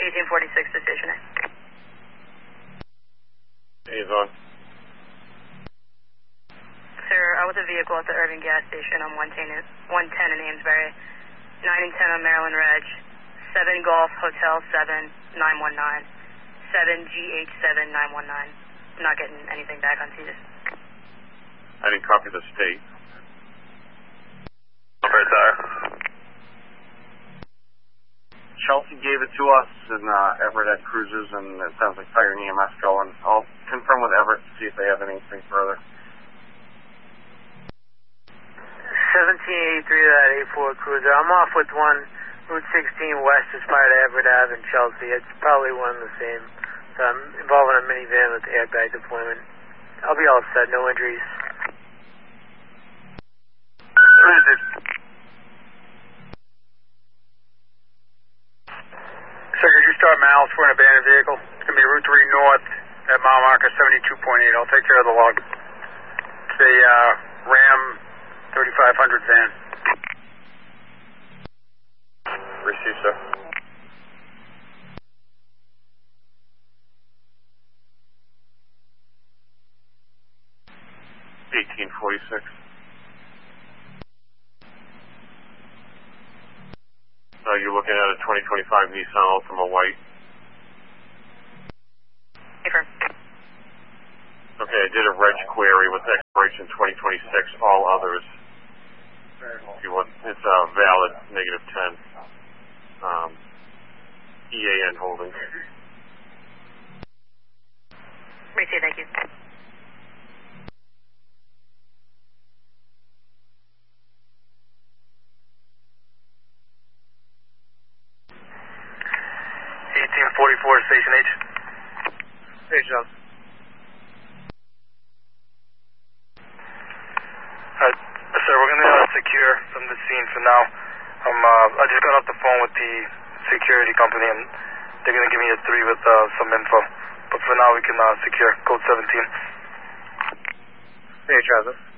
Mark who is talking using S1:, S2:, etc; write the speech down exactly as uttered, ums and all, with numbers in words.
S1: eighteen forty-six to station A.
S2: He's on.
S1: Sir, I was a vehicle at the Irving gas station on one ten in Amesbury, nine and ten on Maryland Reg, seven Golf Hotel seven nine one nine, seven G H seven nine one nine. I'm not getting anything back on C D I S.
S2: I didn't copy the state.
S3: Number tire.
S4: Chelsea gave it to us in uh, Everett at Cruises, and it sounds like Fire and E M S going. I'll confirm with Everett to see if they have anything further.
S5: seventeen eighty-three to that eight four Cruiser. I'm off with one, Route sixteen West, aspire to Everett Ave in Chelsea. It's probably one and the same. So I'm involved in a minivan with airbag deployment. I'll be all set, no injuries.
S6: Sir, could you start Miles for an abandoned vehicle? It's going to be Route three North at mile marker seventy-two point eight. I'll take care of the log. It's a uh, Ram thirty-five hundred van.
S2: Receive, sir. eighteen forty-six. So you're looking at a twenty twenty-five Nissan Altima white.
S1: Confirm.
S2: Okay, I did a reg query with expiration twenty twenty-six, all others. If you want, it's uh, valid, negative ten. Um, E A N holding.
S1: Receive, thank you.
S3: eighteen forty-four, Station H.
S4: Hey, John.
S3: Uh, sir, we're going to uh, secure from the scene for now. Um, uh, I just got off the phone with the security company, and they're going to give me a three with uh, some info. But for now, we can uh, secure code seventeen.
S4: Hey, Travis.